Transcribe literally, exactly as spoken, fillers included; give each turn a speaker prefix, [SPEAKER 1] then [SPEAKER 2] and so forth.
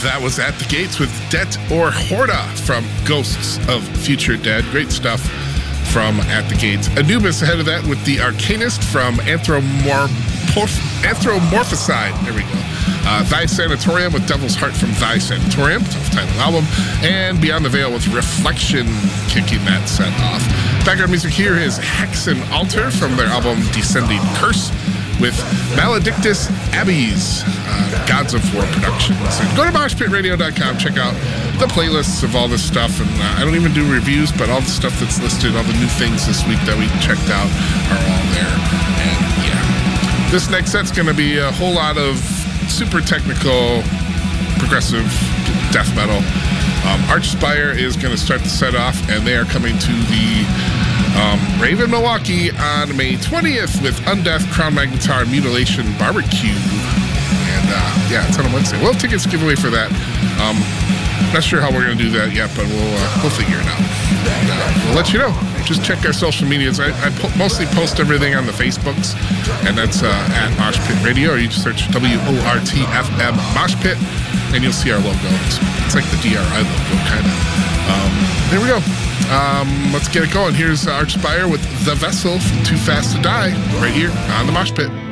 [SPEAKER 1] That was At the Gates with Det or Horda from Ghosts of Future Dead. Great stuff from At the Gates. Anubis ahead of that with The Arcanist from Anthromorph- Anthropomorphicide. There we go. Uh, Thy Sanatorium with Devil's Heart from Thy Sanatorium, self-titled album. And Beyond the Veil with Reflection kicking that set off. Background music here is Hexen Altar from their album Descending Curse, with Maledictus Abbeys, uh, Gods of War Productions. And go to mosh pit radio dot com, check out the playlists of all this stuff. And uh, I don't even do reviews, but all the stuff that's listed, all the new things this week that we checked out are all there. And yeah, this next set's going to be a whole lot of super technical, progressive death metal. Um, Archspire is going to start the set off, and they are coming to the Um, Raven Milwaukee on May twentieth with Undeath, Crown Magnetar, Mutilation, Barbecue. And uh, yeah, it's on a Wednesday. We'll have tickets giveaway for that. Um, not sure how we're going to do that yet, but we'll uh, we'll figure it out. And, uh, we'll let you know. Just check our social medias. I, I po- mostly post everything on the Facebooks, and that's uh, at Mosh Pit Radio, or you just search W O R T F M Mosh Pit, and you'll see our logo. It's, it's like the D R I logo, kind of. Um, there we go. Um, let's get it going. Here's Archspire with The Vessel from Too Fast to Die right here on the Mosh Pit.